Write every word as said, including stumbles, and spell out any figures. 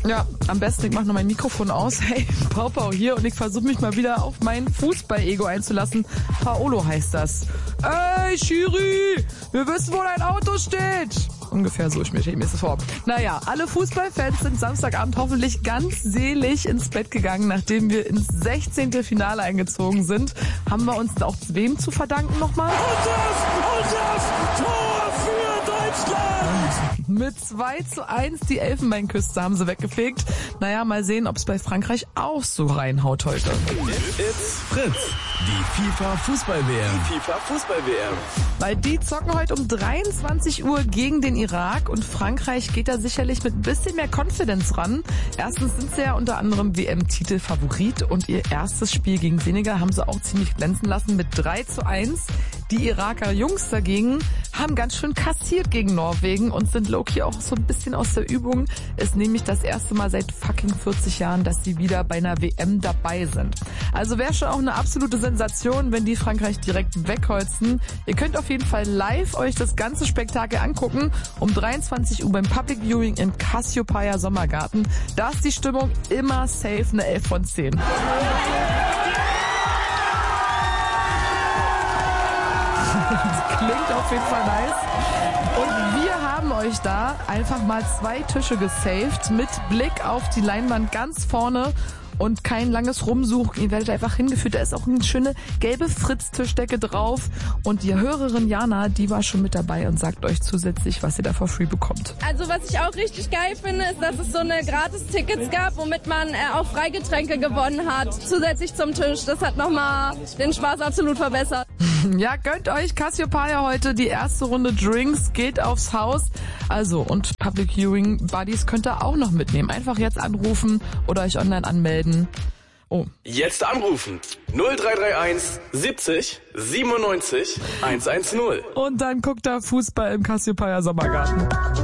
Ja, am besten ich mach noch mein Mikrofon aus. Hey, Pau Pau hier und ich versuche mich mal wieder auf mein Fußball-Ego einzulassen. Paolo heißt das. Ey, Schiri, wir wissen, wo dein Auto steht. Ungefähr so stelle ich mir das vor. Naja, alle Fußballfans sind Samstagabend hoffentlich ganz selig ins Bett gegangen, nachdem wir ins sechzehnte Finale eingezogen sind. Haben wir uns auch wem zu verdanken nochmal? Und das, und das Tor für Deutschland! Mit zwei zu eins die Elfenbeinküste haben sie weggefegt. Naja, mal sehen, ob es bei Frankreich auch so reinhaut heute. It's Fritz, die FIFA-Fußball-W M. Die FIFA-Fußball-W M. Weil die zocken heute um dreiundzwanzig Uhr gegen den Irak und Frankreich geht da sicherlich mit ein bisschen mehr Confidence ran. Erstens sind sie ja unter anderem W M-Titel-Favorit und ihr erstes Spiel gegen Senegal haben sie auch ziemlich glänzen lassen mit drei zu eins. Die Iraker Jungs dagegen haben ganz schön kassiert gegen Norwegen und sind low-key auch so ein bisschen aus der Übung. Ist nämlich das erste Mal seit fucking vierzig Jahren, dass sie wieder bei einer W M dabei sind. Also wäre schon auch eine absolute Sensation, wenn die Frankreich direkt wegholzen. Ihr könnt auf jeden Fall live euch das ganze Spektakel angucken. Um dreiundzwanzig Uhr beim Public Viewing im Cassiopeia Sommergarten. Da ist die Stimmung immer safe eine elf von zehn. Das klingt auf jeden Fall nice. Und wir haben euch da einfach mal zwei Tische gesaved mit Blick auf die Leinwand ganz vorne und kein langes Rumsuchen. Ihr werdet einfach hingeführt. Da ist auch eine schöne gelbe Fritz-Tischdecke drauf. Und die Hörerin Jana, die war schon mit dabei und sagt euch zusätzlich, was ihr da for free bekommt. Also was ich auch richtig geil finde, ist, dass es so eine Gratis-Tickets gab, womit man äh, auch Freigetränke gewonnen hat. Zusätzlich zum Tisch. Das hat nochmal den Spaß absolut verbessert. Ja, gönnt euch Cassiopeia heute. Die erste Runde Drinks geht aufs Haus. Also, und Public Viewing Buddies könnt ihr auch noch mitnehmen. Einfach jetzt anrufen oder euch online anmelden. Oh. Jetzt anrufen. null drei drei eins siebzig siebenundneunzig hundertzehn. Und dann guckt da Fußball im Cassiopeia Sommergarten.